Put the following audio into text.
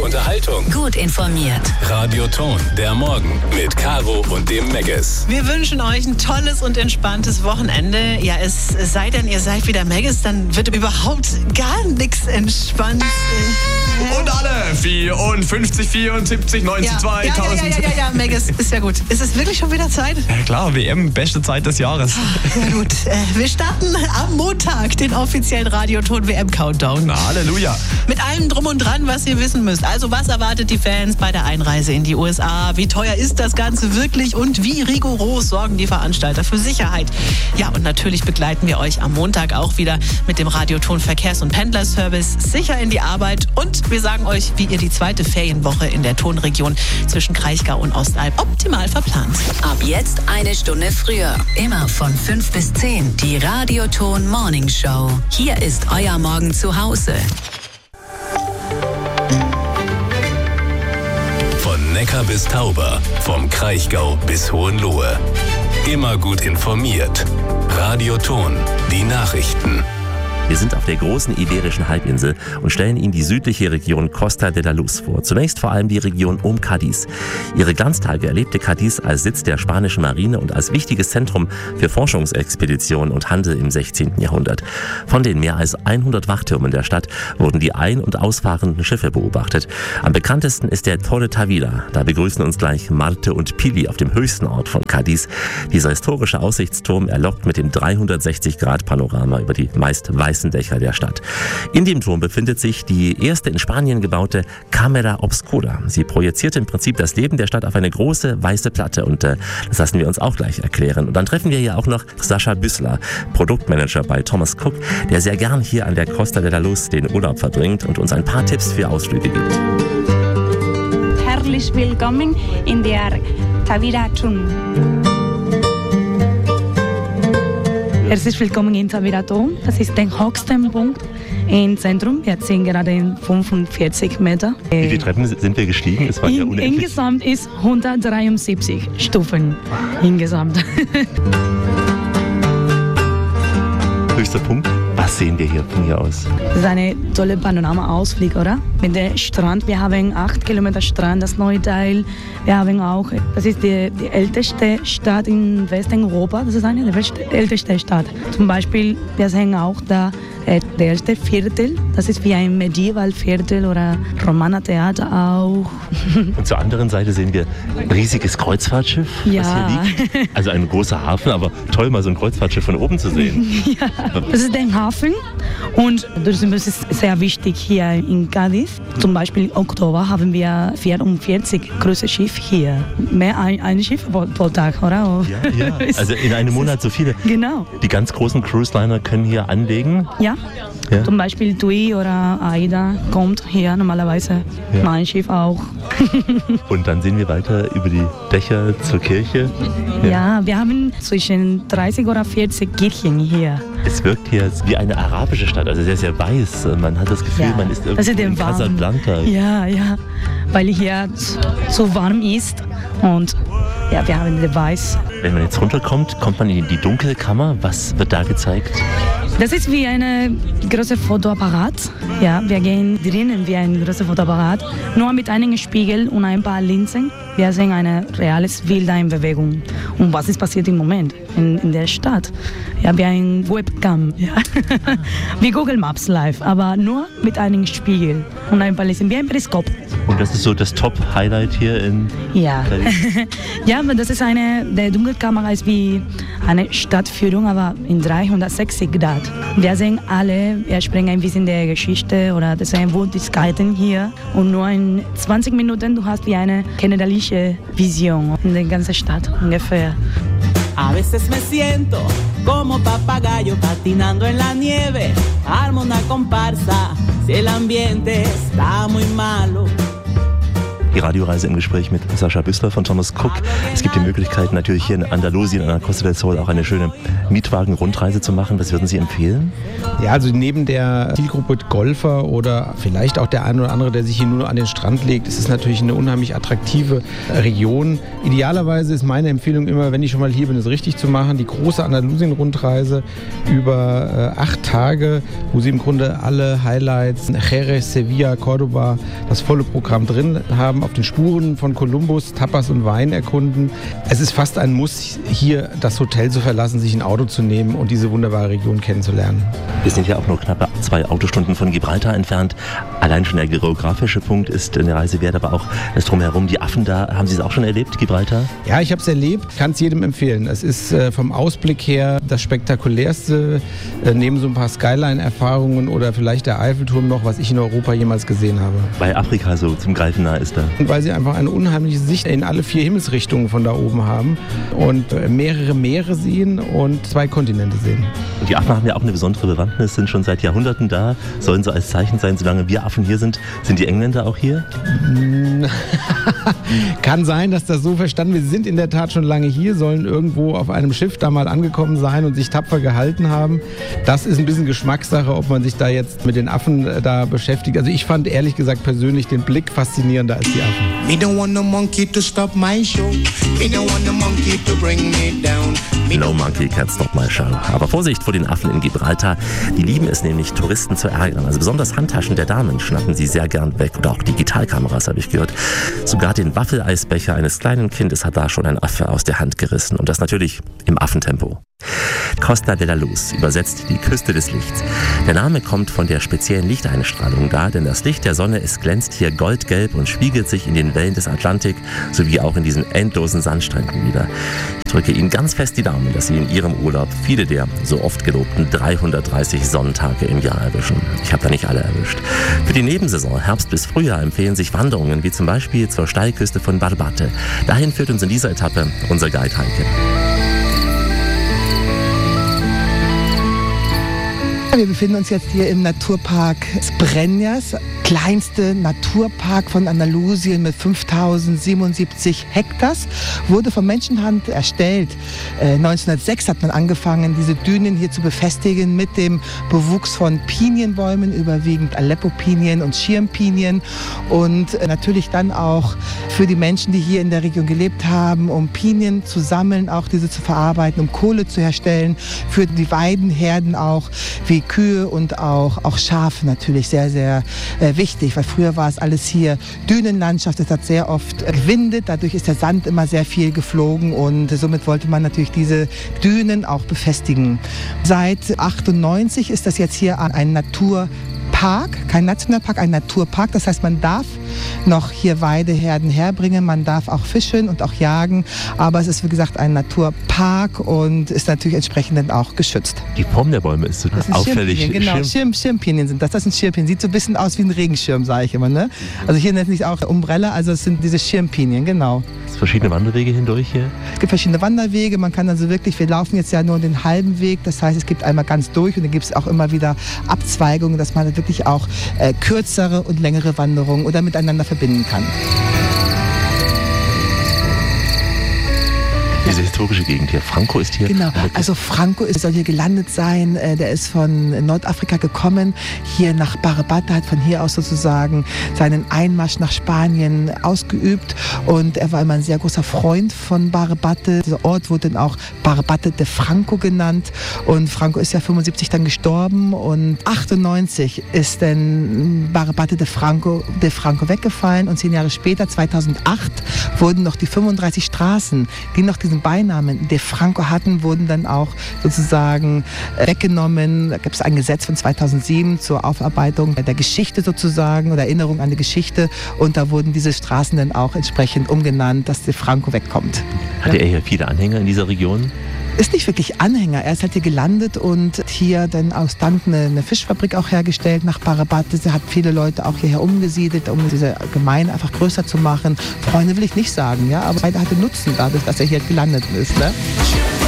Unterhaltung. Gut informiert. Radio Ton, der Morgen mit Caro und dem Megges. Wir wünschen euch ein tolles und entspanntes Wochenende. Ja, es sei denn, ihr seid wieder Megges, dann wird überhaupt gar nichts entspannt. Und alle 54, 74, 90, 2000. Ja, Megges, ist ja gut. Ist es wirklich schon wieder Zeit? Ja klar, WM, beste Zeit des Jahres. Ja gut, wir starten am Montag den offiziellen Radioton WM-Countdown. Na, Halleluja. Mit allem drum und dran, was ihr wissen müsst. Also was erwartet die Fans bei der Einreise in die USA? Wie teuer ist das Ganze wirklich? Und wie rigoros sorgen die Veranstalter für Sicherheit? Ja, und natürlich begleiten wir euch am Montag auch wieder mit dem Radioton Verkehrs- und Pendlerservice sicher in die Arbeit. Und wir sagen euch, wie ihr die zweite Ferienwoche in der Tonregion zwischen Kraichgau und Ostalb optimal verplant. Ab jetzt eine Stunde früher. Immer von 5 bis 10. Die Radioton Morning Show. Hier ist euer Morgen zu Hause. Von Neckar bis Tauber, vom Kraichgau bis Hohenlohe. Immer gut informiert. Radio Ton, die Nachrichten. Wir sind auf der großen Iberischen Halbinsel und stellen Ihnen die südliche Region Costa de la Luz vor. Zunächst vor allem die Region um Cádiz. Ihre Glanztage erlebte Cádiz als Sitz der spanischen Marine und als wichtiges Zentrum für Forschungsexpeditionen und Handel im 16. Jahrhundert. Von den mehr als 100 Wachtürmen der Stadt wurden die ein- und ausfahrenden Schiffe beobachtet. Am bekanntesten ist der Torre Tavila. Da begrüßen uns gleich Marte und Pili auf dem höchsten Ort von Cádiz. Dieser historische Aussichtsturm erlockt mit dem 360-Grad-Panorama über die meist weißen Dächer der Stadt. In dem Turm befindet sich die erste in Spanien gebaute Cámara Obscura. Sie projiziert im Prinzip das Leben der Stadt auf eine große weiße Platte und das lassen wir uns auch gleich erklären. Und dann treffen wir hier auch noch Sascha Büssler, Produktmanager bei Thomas Cook, der sehr gern hier an der Costa de la Luz den Urlaub verbringt und uns ein paar Tipps für Ausflüge gibt. Herzlich willkommen in der Tavira Turm. Herzlich willkommen in Tavira Turm. Das ist der höchste Punkt im Zentrum. Wir sind gerade in 45 Meter. Wie viele Treppen sind wir gestiegen? Es war ja unendlich. Insgesamt ist 173 Stufen. Insgesamt. Höchster Punkt. Was sehen wir hier von hier aus? Das ist eine tolle Panorama-Ausblick, oder? Mit dem Strand. Wir haben 8 Kilometer Strand, das neue Teil. Wir haben auch, das ist die älteste Stadt in Westeuropa. Das ist eine der ältesten Stadt. Zum Beispiel, wir sehen auch da der erste Viertel. Das ist wie ein Medieval-Viertel oder Romaner-Theater auch. Und zur anderen Seite sehen wir ein riesiges Kreuzfahrtschiff, was hier liegt. Also ein großer Hafen, aber toll, mal so ein Kreuzfahrtschiff von oben zu sehen. Ja, das ist der Hafen und das ist sehr wichtig hier in Cádiz. Zum Beispiel im Oktober haben wir 44 große Schiffe hier. Mehr ein Schiff pro Tag, oder? Ja, also in einem Monat so viele. Genau. Die ganz großen Cruise-Liner können hier anlegen. Ja. Zum Beispiel TUI oder AIDA kommt hier normalerweise. Mein Schiff auch. Und dann sehen wir weiter über die Dächer zur Kirche. Ja, wir haben zwischen 30 oder 40 Kirchen hier. Es wirkt hier wie eine arabische Stadt, also sehr, sehr weiß. Man hat das Gefühl, man ist irgendwie in Casablanca. Ja, weil hier so warm ist und ja, wir haben den Weiß. Wenn man jetzt runterkommt, kommt man in die dunkle Kammer. Was wird da gezeigt? Das ist wie ein großer Fotoapparat. Ja, wir gehen drinnen wie ein großer Fotoapparat, nur mit einem Spiegel und ein paar Linsen. Wir sehen ein reales Bild in Bewegung. Und was ist passiert im Moment in der Stadt? Ja, wie ein Webcam. Ja. Wie Google Maps live, aber nur mit einem Spiegel und ein paar Linsen, wie ein Periskop. Und das ist so das Top-Highlight hier in Cádiz? Ja, aber das ist der Dunkelkamera ist wie eine Stadtführung, aber in 360 Grad. Wir sehen alle, wir sprechen ein bisschen der Geschichte oder das sind Wohntätigkeiten hier. Und nur in 20 Minuten du hast wie eine generalische Vision in der ganzen Stadt ungefähr. A veces me siento como papagayo patinando en la nieve, armo una comparsa si el ambiente está muy malo. Die Radioreise im Gespräch mit Sascha Büssler von Thomas Cook. Es gibt die Möglichkeit, natürlich hier in Andalusien, an der Costa del Sol, auch eine schöne Mietwagen-Rundreise zu machen. Was würden Sie empfehlen? Ja, also neben der Zielgruppe Golfer oder vielleicht auch der eine oder andere, der sich hier nur an den Strand legt, ist es natürlich eine unheimlich attraktive Region. Idealerweise ist meine Empfehlung immer, wenn ich schon mal hier bin, es richtig zu machen, die große Andalusien-Rundreise über 8 Tage, wo Sie im Grunde alle Highlights, Jerez, Sevilla, Cordoba, das volle Programm drin haben, auf den Spuren von Kolumbus, Tapas und Wein erkunden. Es ist fast ein Muss, hier das Hotel zu verlassen, sich ein Auto zu nehmen und diese wunderbare Region kennenzulernen. Wir sind ja auch nur knappe 2 Autostunden von Gibraltar entfernt. Allein schon der geografische Punkt ist eine Reise wert, aber auch das Drumherum, die Affen da. Haben Sie es auch schon erlebt, Gibraltar? Ja, ich habe es erlebt, kann es jedem empfehlen. Es ist vom Ausblick her das spektakulärste, neben so ein paar Skyline-Erfahrungen oder vielleicht der Eiffelturm noch, was ich in Europa jemals gesehen habe. Weil Afrika so zum Greifen nah ist da. Und weil sie einfach eine unheimliche Sicht in alle 4 Himmelsrichtungen von da oben haben und mehrere Meere sehen und 2 Kontinente sehen. Und die Affen haben ja auch eine besondere Bewandtnis, sind schon seit Jahrhunderten da, sollen so als Zeichen sein, solange wir Affen hier sind. Sind die Engländer auch hier? Kann sein, dass das so verstanden wird. Sie sind in der Tat schon lange hier, sollen irgendwo auf einem Schiff da mal angekommen sein und sich tapfer gehalten haben. Das ist ein bisschen Geschmackssache, ob man sich da jetzt mit den Affen da beschäftigt. Also ich fand ehrlich gesagt persönlich den Blick faszinierender als die Affen. Me don't want no monkey to stop my show. Me don't want no monkey to bring me down. No monkey can stop my show. Aber Vorsicht vor den Affen in Gibraltar. Die lieben es nämlich, Touristen zu ärgern. Also besonders Handtaschen der Damen schnappen sie sehr gern weg. Oder auch Digitalkameras, habe ich gehört. Sogar den Waffeleisbecher eines kleinen Kindes hat da schon ein Affe aus der Hand gerissen. Und das natürlich im Affentempo. Costa de la Luz, übersetzt die Küste des Lichts. Der Name kommt von der speziellen Lichteinstrahlung da, denn das Licht der Sonne, es glänzt hier goldgelb und spiegelt sich in den Wellen des Atlantik sowie auch in diesen endlosen Sandstränden wieder. Ich drücke Ihnen ganz fest die Daumen, dass Sie in Ihrem Urlaub viele der so oft gelobten 330 Sonnentage im Jahr erwischen. Ich habe da nicht alle erwischt. Für die Nebensaison, Herbst bis Frühjahr, empfehlen sich Wanderungen wie zum Beispiel zur Steilküste von Barbate. Dahin führt uns in dieser Etappe unser Guide Heike. Wir befinden uns jetzt hier im Naturpark Sbreñas, kleinste Naturpark von Andalusien mit 5077 Hektars, wurde von Menschenhand erstellt. 1906 hat man angefangen, diese Dünen hier zu befestigen mit dem Bewuchs von Pinienbäumen, überwiegend Aleppo-Pinien und Schirmpinien und natürlich dann auch für die Menschen, die hier in der Region gelebt haben, um Pinien zu sammeln, auch diese zu verarbeiten, um Kohle zu herstellen, für die Weidenherden auch, wie Kühe und auch Schafe natürlich sehr, sehr wichtig, weil früher war es alles hier Dünenlandschaft, es hat sehr oft gewindet, dadurch ist der Sand immer sehr viel geflogen und somit wollte man natürlich diese Dünen auch befestigen. Seit 98 ist das jetzt hier ein Naturpark, kein Nationalpark, ein Naturpark. Das heißt, man darf noch hier Weideherden herbringen, man darf auch fischen und auch jagen, aber es ist wie gesagt ein Naturpark und ist natürlich entsprechend dann auch geschützt. Die Form der Bäume ist so auffällig. Genau, Schirmpinien sind das. Das sind Schirmpinien. Sieht so ein bisschen aus wie ein Regenschirm, sage ich immer. Ne? Also hier nennt sich auch Umbrella, also es sind diese Schirmpinien, genau. Es verschiedene Wanderwege hindurch hier? Es gibt verschiedene Wanderwege. Man kann also wirklich, wir laufen jetzt ja nur den halben Weg. Das heißt, es gibt einmal ganz durch und dann gibt es auch immer wieder Abzweigungen, dass man wirklich auch kürzere und längere Wanderungen oder miteinander verbinden kann. Diese historische Gegend hier. Franco ist hier. Genau, also Franco soll hier gelandet sein. Der ist von Nordafrika gekommen, hier nach Barbate, hat von hier aus sozusagen seinen Einmarsch nach Spanien ausgeübt. Und er war immer ein sehr großer Freund von Barbate. Dieser Ort wurde dann auch Barbate de Franco genannt. Und Franco ist ja 75 dann gestorben. Und 98 ist dann Barbate de Franco weggefallen. Und 10 Jahre später, 2008, wurden noch die 35 Straßen, die noch diesen Beinamen de Franco hatten, wurden dann auch sozusagen weggenommen. Da gibt es ein Gesetz von 2007 zur Aufarbeitung der Geschichte sozusagen oder Erinnerung an die Geschichte und da wurden diese Straßen dann auch entsprechend umgenannt, dass de Franco wegkommt. Hatte er hier viele Anhänger in dieser Region? Ist nicht wirklich Anhänger. Er ist halt hier gelandet und hier dann aus Dank eine Fischfabrik auch hergestellt nach Barbate. Er hat viele Leute auch hierher umgesiedelt, um diese Gemeinde einfach größer zu machen. Freunde will ich nicht sagen, ja, aber er hatte Nutzen dadurch, dass er hier gelandet ist. Ne?